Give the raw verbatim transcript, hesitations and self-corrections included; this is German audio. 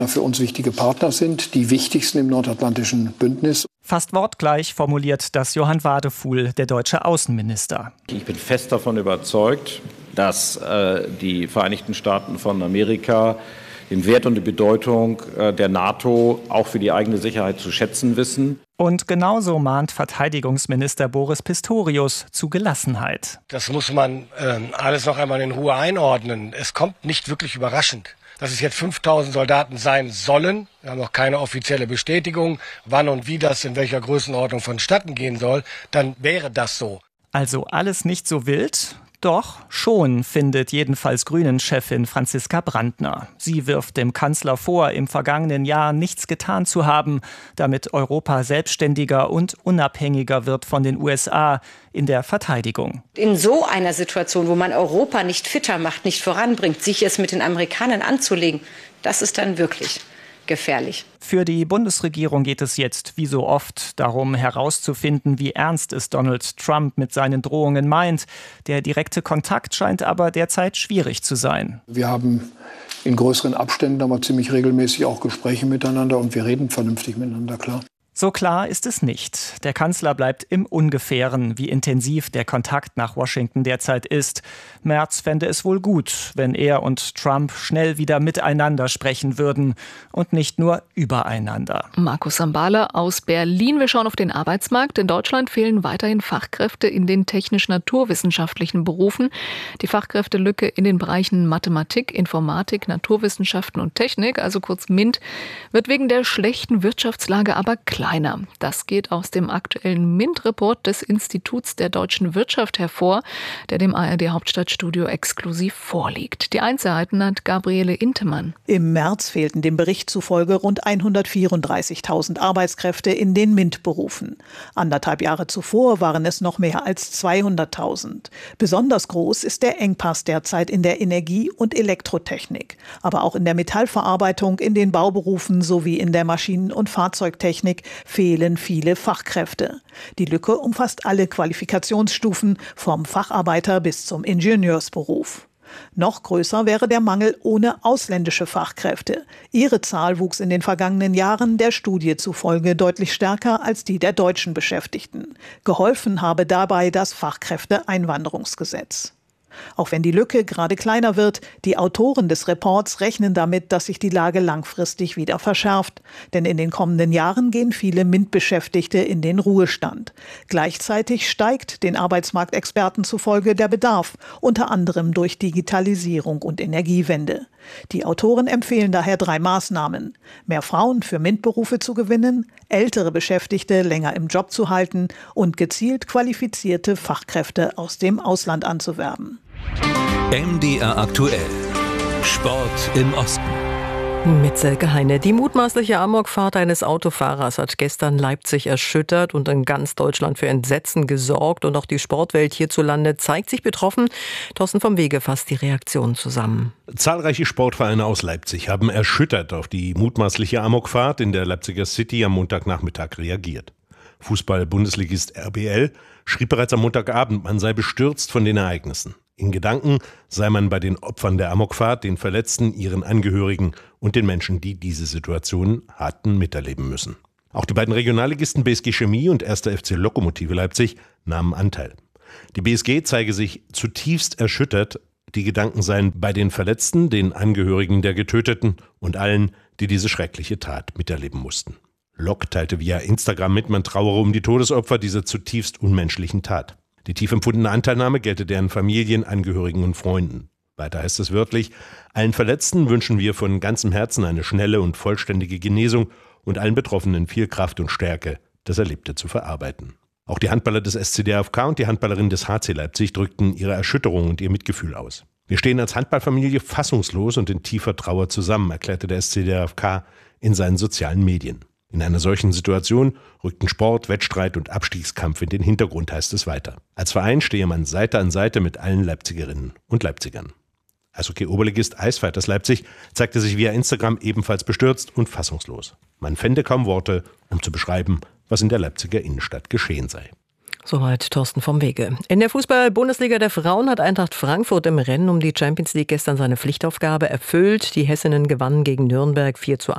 für uns wichtige Partner sind, die wichtigsten im nordatlantischen Bündnis. Fast wortgleich formuliert das Johann Wadefuhl, der deutsche Außenminister. Ich bin fest davon überzeugt, dass äh, die Vereinigten Staaten von Amerika den Wert und die Bedeutung äh, der NATO auch für die eigene Sicherheit zu schätzen wissen. Und genauso mahnt Verteidigungsminister Boris Pistorius zu Gelassenheit. Das muss man äh, alles noch einmal in Ruhe einordnen. Es kommt nicht wirklich überraschend, dass es jetzt fünftausend Soldaten sein sollen. Wir haben noch keine offizielle Bestätigung, wann und wie das in welcher Größenordnung vonstatten gehen soll. Dann wäre das so. Also alles nicht so wild? Doch, schon, findet jedenfalls Grünen-Chefin Franziska Brandner. Sie wirft dem Kanzler vor, im vergangenen Jahr nichts getan zu haben, damit Europa selbstständiger und unabhängiger wird von den U S A in der Verteidigung. In so einer Situation, wo man Europa nicht fitter macht, nicht voranbringt, sich es mit den Amerikanern anzulegen, das ist dann wirklich gefährlich. Für die Bundesregierung geht es jetzt, wie so oft, darum herauszufinden, wie ernst es Donald Trump mit seinen Drohungen meint. Der direkte Kontakt scheint aber derzeit schwierig zu sein. Wir haben in größeren Abständen aber ziemlich regelmäßig auch Gespräche miteinander und wir reden vernünftig miteinander, klar. So klar ist es nicht. Der Kanzler bleibt im Ungefähren, wie intensiv der Kontakt nach Washington derzeit ist. Merz fände es wohl gut, wenn er und Trump schnell wieder miteinander sprechen würden und nicht nur übereinander. Markus Sambale aus Berlin. Wir schauen auf den Arbeitsmarkt. In Deutschland fehlen weiterhin Fachkräfte in den technisch-naturwissenschaftlichen Berufen. Die Fachkräftelücke in den Bereichen Mathematik, Informatik, Naturwissenschaften und Technik, also kurz MINT, wird wegen der schlechten Wirtschaftslage aber kleiner. Das geht aus dem aktuellen MINT-Report des Instituts der deutschen Wirtschaft hervor, der dem A R D-Hauptstadtstudio exklusiv vorliegt. Die Einzelheiten hat Gabriele Intemann. Im März fehlten dem Bericht zufolge rund hundertvierunddreißigtausend Arbeitskräfte in den MINT-Berufen. Anderthalb Jahre zuvor waren es noch mehr als zweihunderttausend. Besonders groß ist der Engpass derzeit in der Energie- und Elektrotechnik, aber auch in der Metallverarbeitung, in den Bauberufen sowie in der Maschinen- und Fahrzeugtechnik fehlen viele Fachkräfte. Die Lücke umfasst alle Qualifikationsstufen, vom Facharbeiter bis zum Ingenieursberuf. Noch größer wäre der Mangel ohne ausländische Fachkräfte. Ihre Zahl wuchs in den vergangenen Jahren der Studie zufolge deutlich stärker als die der deutschen Beschäftigten. Geholfen habe dabei das Fachkräfteeinwanderungsgesetz. Auch wenn die Lücke gerade kleiner wird, die Autoren des Reports rechnen damit, dass sich die Lage langfristig wieder verschärft. Denn in den kommenden Jahren gehen viele MINT-Beschäftigte in den Ruhestand. Gleichzeitig steigt den Arbeitsmarktexperten zufolge der Bedarf, unter anderem durch Digitalisierung und Energiewende. Die Autoren empfehlen daher drei Maßnahmen: mehr Frauen für MINT-Berufe zu gewinnen, ältere Beschäftigte länger im Job zu halten und gezielt qualifizierte Fachkräfte aus dem Ausland anzuwerben. M D R aktuell. Sport im Osten. Mit Silke Heine. Die mutmaßliche Amokfahrt eines Autofahrers hat gestern Leipzig erschüttert und in ganz Deutschland für Entsetzen gesorgt. Und auch die Sportwelt hierzulande zeigt sich betroffen. Thorsten vom Wege fasst die Reaktionen zusammen. Zahlreiche Sportvereine aus Leipzig haben erschüttert auf die mutmaßliche Amokfahrt in der Leipziger City am Montagnachmittag reagiert. Fußball-Bundesligist R B L schrieb bereits am Montagabend, man sei bestürzt von den Ereignissen. In Gedanken sei man bei den Opfern der Amokfahrt, den Verletzten, ihren Angehörigen und den Menschen, die diese Situation hatten miterleben müssen. Auch die beiden Regionalligisten B S G Chemie und erster F C Lokomotive Leipzig nahmen Anteil. Die B S G zeige sich zutiefst erschüttert. Die Gedanken seien bei den Verletzten, den Angehörigen der Getöteten und allen, die diese schreckliche Tat miterleben mussten. Lok teilte via Instagram mit, man trauere um die Todesopfer dieser zutiefst unmenschlichen Tat. Die tief empfundene Anteilnahme gelte deren Familien, Angehörigen und Freunden. Weiter heißt es wörtlich: allen Verletzten wünschen wir von ganzem Herzen eine schnelle und vollständige Genesung und allen Betroffenen viel Kraft und Stärke, das Erlebte zu verarbeiten. Auch die Handballer des S C D R F K und die Handballerin des H C Leipzig drückten ihre Erschütterung und ihr Mitgefühl aus. Wir stehen als Handballfamilie fassungslos und in tiefer Trauer zusammen, erklärte der S C D R F K in seinen sozialen Medien. In einer solchen Situation rückten Sport, Wettstreit und Abstiegskampf in den Hintergrund, heißt es weiter. Als Verein stehe man Seite an Seite mit allen Leipzigerinnen und Leipzigern. Eishockey-Oberligist Eisfighters Leipzig zeigte sich via Instagram ebenfalls bestürzt und fassungslos. Man fände kaum Worte, um zu beschreiben, was in der Leipziger Innenstadt geschehen sei. Soweit Thorsten vom Wege. In der Fußball-Bundesliga der Frauen hat Eintracht Frankfurt im Rennen um die Champions League gestern seine Pflichtaufgabe erfüllt. Die Hessinnen gewannen gegen Nürnberg vier zu eins.